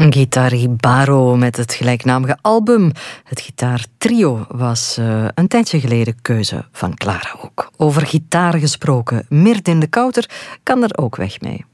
Guitaribaro met het gelijknamige album. Het gitaartrio was een tijdje geleden keuze van Clara ook. Over gitaar gesproken, Mirt in de Kouter kan er ook weg mee.